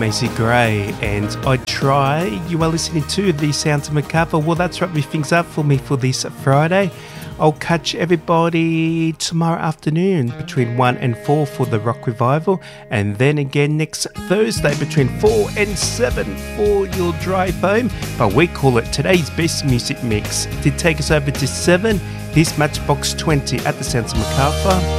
Macy Gray, and I Try. You are listening to The Sounds of Macarthur. Well, that's wrapping things up for me for this Friday. I'll catch everybody tomorrow afternoon between 1 and 4 for the Rock Revival, and then again next Thursday between 4 and 7 for your drive home. But we call it today's best music mix. To take us over to 7, this Matchbox 20 at the Sounds of Macarthur.